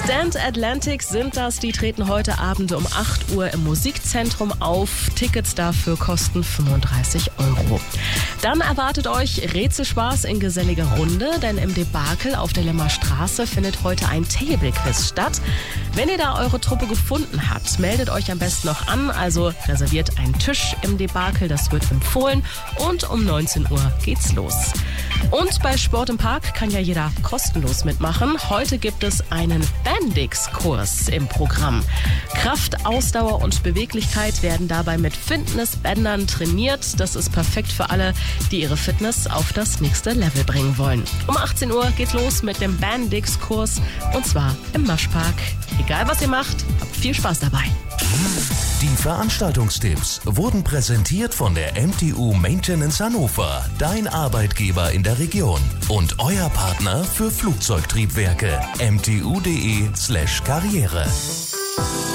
Stand Atlantic sind das. Die treten heute Abend um 8 Uhr im Musikzentrum auf. Tickets dafür kosten 35 €. Dann erwartet euch Rätselspaß in geselliger Runde, denn im Debakel auf der Lemmer Straße findet heute ein Table-Quiz statt. Wenn ihr da eure Truppe gefunden habt, meldet euch am besten noch an, also reserviert einen Tisch im Debakel, das wird empfohlen, und um 19 Uhr geht's los. Und bei Sport im Park kann ja jeder kostenlos mitmachen. Heute gibt es einen Bendix-Kurs im Programm. Kraft, Ausdauer und Beweglichkeit werden dabei mit Fitnessbändern trainiert. Das ist perfekt für alle, die ihre Fitness auf das nächste Level bringen wollen. Um 18 Uhr geht's los mit dem Bendix-Kurs, und zwar im Maschpark. Egal was ihr macht, habt viel Spaß dabei. Die Veranstaltungstipps wurden präsentiert von der MTU Maintenance Hannover, dein Arbeitgeber in der Region und euer Partner für Flugzeugtriebwerke. mtu.de/karriere